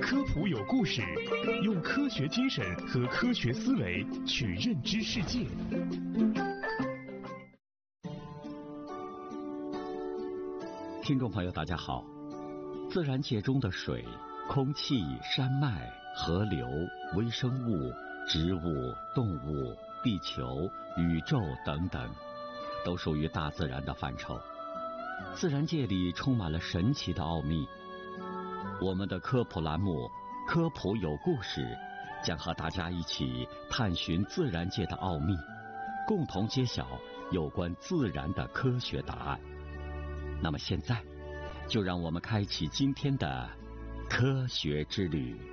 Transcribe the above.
科普有故事，用科学精神和科学思维去认知世界。 听众朋友大家好，自然界中的水、空气、山脉、河流、微生物、植物、动物、地球、宇宙等等，都属于大自然的范畴。自然界里充满了神奇的奥秘。我们的科普栏目《科普有故事》将和大家一起探寻自然界的奥秘，共同揭晓有关自然的科学答案。那么现在，就让我们开启今天的科学之旅。